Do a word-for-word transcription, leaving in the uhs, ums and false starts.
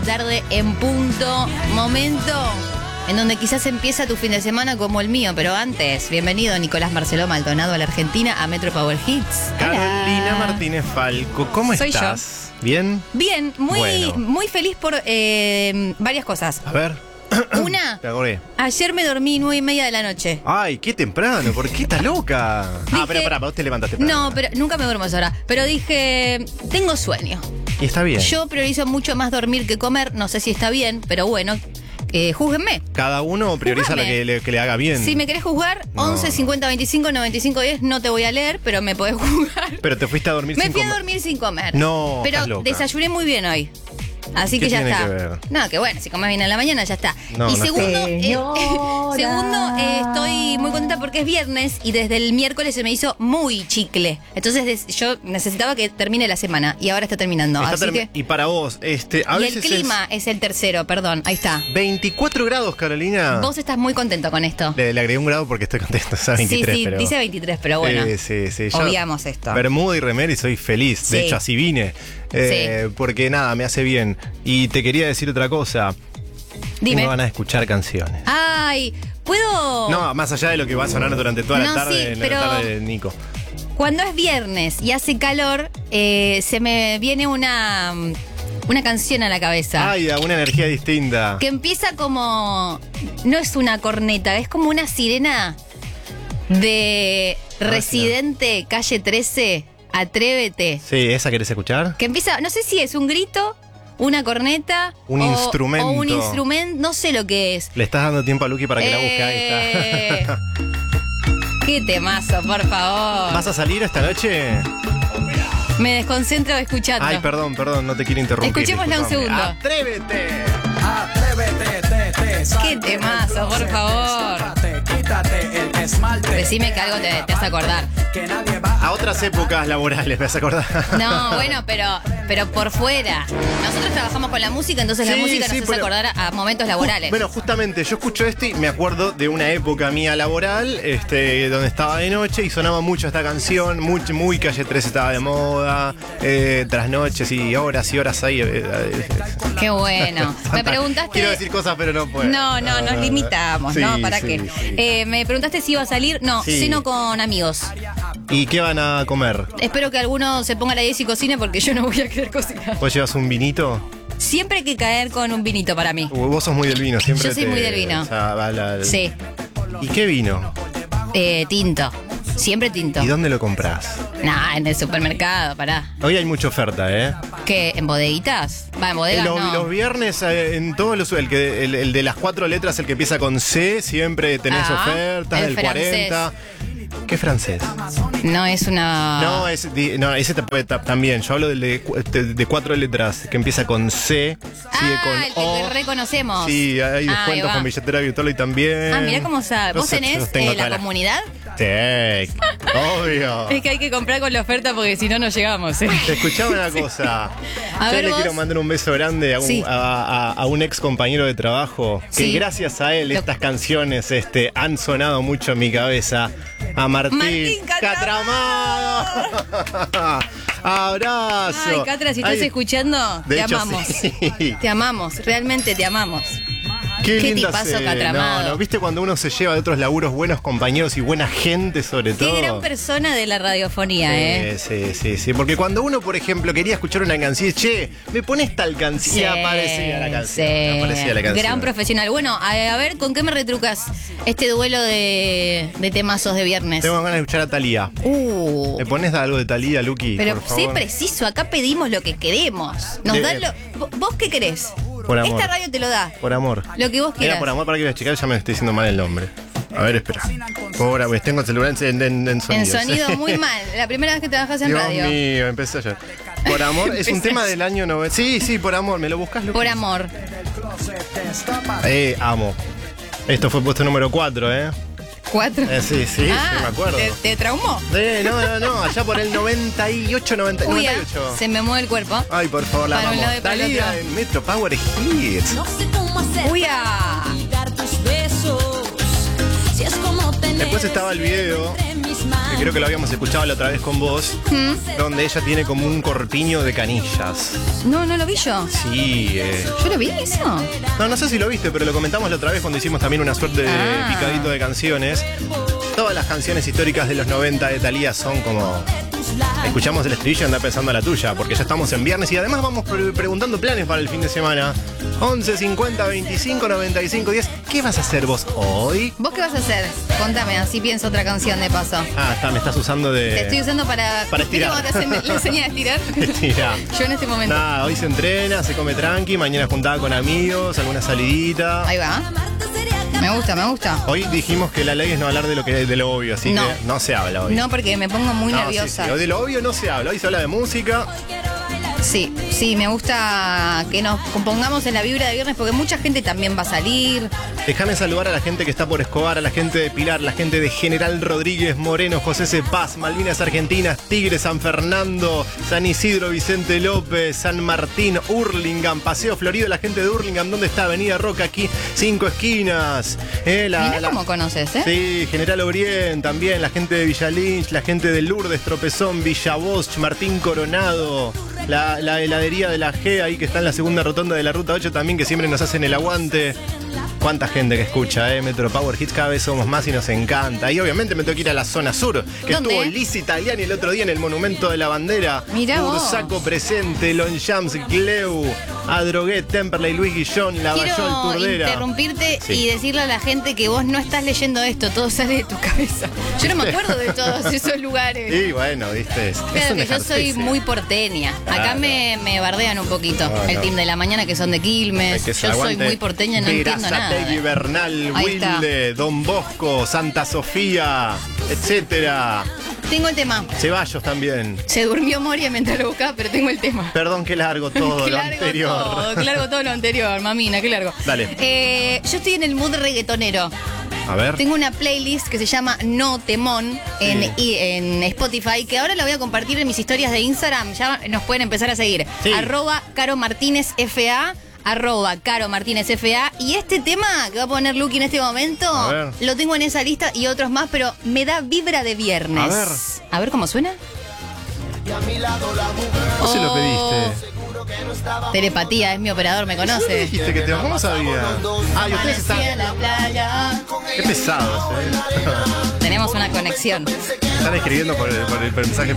tarde en punto. Momento en donde quizás empieza tu fin de semana como el mío, pero antes, bienvenido Nicolás Marcelo Maldonado a la Argentina, a Metro Power Hits. Carolina Martínez Falco, ¿cómo Soy estás? ¿Bien? Bien, muy, Bueno. muy feliz por eh, varias cosas. A ver. Una, Te acordé. ayer me dormí nueve y media de la noche. Ay, qué temprano, ¿por qué estás loca? Dije- Ah, pero pará, vos te levantaste temprano. No, pero nunca me duermo a esa hora. Pero dije, tengo sueño. Y está bien. Yo priorizo mucho más dormir que comer. No sé si está bien, pero bueno, eh, júzguenme. Cada uno prioriza lo Juzgame. que le, que le haga bien. Si me querés juzgar, No. once cincuenta veinticinco noventa y cinco diez, no te voy a leer, pero me podés juzgar. Pero te fuiste a dormir Me sin fui a comer. dormir sin comer. No, Pero estás loca. desayuné muy bien hoy. Así ¿Qué que ya tiene está. que ver? No, que bueno, si comes bien en la mañana ya está. No, y no segundo, está. eh, segundo eh, estoy muy contenta porque es viernes y desde el miércoles se me hizo muy chicle. Entonces des- yo necesitaba que termine la semana y ahora está terminando. Está así termi- que Y para vos, este, a y veces el clima es... el tercero, perdón, ahí está. es veinticuatro grados, Carolina. Vos estás muy contento con esto. Le, le agregué un grado porque estoy contento, o sea, veintitrés, sí, sí, pero... dice veintitrés, pero bueno. Eh, sí, sí, yo- obviamos esto. Bermuda y remera y soy feliz. Sí. De hecho, así vine. Eh, Porque nada, me hace bien. Y te quería decir otra cosa. Dime. Me van a escuchar canciones. Ay, ¿puedo...? No, más allá de lo que va a sonar durante toda la No, tarde, sí, en pero- la tarde de Nico. Cuando es viernes y hace calor, eh, se me viene una, una canción a la cabeza. Ay, da una energía distinta. Que empieza como... No es una corneta, es como una sirena de Residente, Calle trece, Atrévete. Sí, ¿esa querés escuchar? Que empieza, no sé si es un grito, una corneta... Un o- instrumento. O un instrumento, no sé lo que es. Le estás dando tiempo a Luqui para que la busque. Ahí Eh, está. Qué temazo, por favor. ¿Vas a salir esta noche? Me desconcentro escuchando. Ay, perdón, perdón, no te quiero interrumpir. Escuchémosla un discúlpame. segundo. ¡Atrévete! Atrévete, te, te, salte Qué temazo, del por closet, favor. destápate, quítate el esmalte. Decime que algo te, te hace acordar. Que nadie va A otras épocas laborales, me vas a acordar. No, bueno, pero, pero por fuera. Nosotros trabajamos con la música, entonces la Sí, música nos sí, hace pero- acordar a, a momentos laborales. Bueno, justamente yo escucho esto y me acuerdo de una época mía laboral, este, donde estaba de noche y sonaba mucho esta canción, muy, muy Calle trece estaba de moda, eh, tras noches y horas y horas ahí. eh, eh, Qué bueno. Me preguntaste... Quiero decir cosas, pero no puedo. No, no, nos limitamos, Sí, ¿no? ¿Para sí, qué? sí. Eh, me preguntaste si iba a salir. No, Sí. ceno con amigos. ¿Y qué van a comer? Espero que alguno se ponga a la diez y cocine porque yo no voy a querer cocinar. ¿Vos llevas un vinito? Siempre hay que caer con un vinito para mí. Uh, Vos sos muy del vino, siempre Yo soy te- muy del vino. o sea, va la- Sí. ¿Y qué vino? Eh, tinto. Siempre tinto. ¿Y dónde lo compras? Nah, en el supermercado, pará. Hoy hay mucha oferta, ¿eh? ¿Qué? ¿En bodeguitas? Va, en bodegas los, no. los viernes, eh, en todos los. El, que, el, el de las cuatro letras, el que empieza con C, siempre tenés Ah, ofertas, el del francés. cuarenta. ¿Qué francés? No es una... No, es, di- no, ese te puede ta- también. Yo hablo del de, cu- de, de cuatro letras, que empieza con C, sigue Ah, con el que O. reconocemos. Sí, hay Ah, descuentos ahí va. con billetera virtual y también. Ah, mirá cómo sabe. No ¿Vos sé, tenés los tengo eh, la todas las- comunidad? Sí, obvio. Es que hay que comprar con la oferta porque si no, no llegamos. ¿eh? Te escuchaba una cosa. A Yo ver, le vos. quiero mandar un beso grande a un, Sí. a, a- a un ex compañero de trabajo que Sí. gracias a él Lo- estas canciones este, han sonado mucho en mi cabeza. A Martín, Martín Catramado. Abrazo. Ay, Catra, si estás Ay, escuchando, de te hecho, amamos. sí. Te amamos, realmente te amamos. Qué, Qué linda tipazo se- Catramado. No, no, ¿viste cuando uno se lleva de otros laburos buenos compañeros y buena gente sobre todo? Qué gran persona de la radiofonía, ¿eh? Sí, sí, sí, sí. Porque cuando uno, por ejemplo, quería escuchar una canción, che, me pones tal canción. Y aparecía la canción. sí. Aparecía la canción. Gran profesional. Bueno, a, a ver, ¿con qué me retrucas este duelo de, de temazos de viernes? Tengo ganas de escuchar a Thalía. Uh, ¿Me pones algo de Thalía, Luqui? pero por favor? sé preciso, acá pedimos lo que queremos. Nos De- dan lo, ¿vo- ¿Vos qué querés? Por amor. Esta radio te lo da. Por amor. Lo que vos quieras. Era por amor para que veas, chica, ya me estoy diciendo mal el nombre. A ver, espera. Por amor, tengo el celular en, en, en sonido. En sonido muy mal. La primera vez que trabajas en Dios radio. mío, empecé ayer. Por amor, es un Empecé tema ayer. del año noventa. Sí, sí, por amor, ¿me lo buscas, Luqui? Por amor. Eh, amo. Esto fue puesto número cuatro, ¿eh? ¿Cuatro? Eh, sí, sí, Ah, sí, me acuerdo. ¿Te, te traumó? Eh, no, no, no, allá por el noventa y ocho, noventa, Uy, noventa y ah, ocho. se me mueve el cuerpo. Ay, por favor, la Para un amamos. lado y para el Thalía otro. en Metro Power Hits. No sé cómo hacer Uy, ah. olvidar tus besos. Si es como tener Después estaba el video entre mis manos. que creo que lo habíamos escuchado la otra vez con vos, ¿Mm? donde ella tiene como un corpiño de canillas. No, no lo vi yo. Sí, eh. ¿Yo lo vi eso? No, no sé si lo viste, pero lo comentamos la otra vez cuando hicimos también una suerte de Ah. picadito de canciones. Todas las canciones históricas de los noventa de Thalía son como... Escuchamos el estribillo y anda pensando la tuya, porque ya estamos en viernes y además vamos pre- preguntando planes para el fin de semana. once cincuenta veinticinco noventa y cinco diez. ¿Qué vas a hacer vos hoy? ¿Vos qué vas a hacer? Contame, así pienso otra canción de paso. Ah, está, me estás usando de... Te estoy usando para... para ¿Viste estirar. cómo te hacen la señal de estirar? Estira. Yo en este momento. Nada, hoy se entrena, se come tranqui, mañana juntada con amigos, alguna salidita. Ahí va. Me gusta, me gusta. Hoy dijimos que la ley es no hablar de lo que de lo obvio, así No. que no se habla hoy. No, porque me pongo muy No, nerviosa. sí, sí, hoy de lo obvio no se habla, hoy se habla de música. Sí, sí, me gusta que nos compongamos en la vibra de viernes porque mucha gente también va a salir. Déjame saludar a la gente que está por Escobar, a la gente de Pilar, la gente de General Rodríguez, Moreno, José C. Paz, Malvinas Argentinas, Tigre, San Fernando, San Isidro, Vicente López, San Martín, Hurlingham, Paseo Florido, la gente de Hurlingham, ¿dónde está? Avenida Roca, aquí, Cinco Esquinas. Eh, la, Mirá la- cómo conoces, ¿eh? Sí, General Orient también, la gente de Villa Lynch, la gente de Lourdes, Tropezón, Villa Bosch, Martín Coronado, la, la heladería de la G ahí que está en la segunda rotonda de la Ruta ocho también, que siempre nos hacen el aguante. Cuánta gente que escucha, eh, Metro Power Hits, cada vez somos más y nos encanta. Y obviamente me tengo que ir a la zona sur, que ¿Dónde? estuvo Liz Italiani el otro día en el Monumento de la Bandera. Mirá vos. Ursaco presente, Longchamps, Gleu, Adroguet, Temperley, Luis Guillón, Lavallol, Quiero Turdera. interrumpirte Sí. y decirle a la gente que vos no estás leyendo esto, todo sale de tu cabeza. Yo no me acuerdo de todos esos lugares. Y bueno, viste, es, es Claro un que yo soy ejercicio. muy porteña. Acá Claro. me, me bardean un poquito. No, el no. team de la mañana que son de Quilmes. Hay que se Yo soy aguante. muy porteña, no entiendo nada. Berazategui, Bernal, Ahí está. Wilde, Don Bosco, Santa Sofía, etcétera. Tengo el tema. Ceballos también. Se durmió Moria mientras lo buscaba, pero tengo el tema. Perdón que largo todo Que lo largo anterior. todo, que largo todo lo anterior, mamina, que largo. Dale. Eh, yo estoy en el mood reggaetonero. A ver. Tengo una playlist que se llama No Temón en, Sí. y- en Spotify, que ahora la voy a compartir en mis historias de Instagram. Ya nos pueden empezar a seguir. Sí. Arroba Caro Martínez F A. Arroba Caro Martínez F A. Y este tema que va a poner Lucky en este momento, A ver. lo tengo en esa lista y otros más, pero me da vibra de viernes. A ver. A ver cómo suena. ¿Vos se lo Oh, pediste? Telepatía, es mi operador, me ¿Qué conoce. dijiste que te ¿Cómo sabía? Ah, y ustedes Amanecí en están... la playa. Qué pesados, eh. Tenemos una conexión. Están escribiendo por el, por el mensaje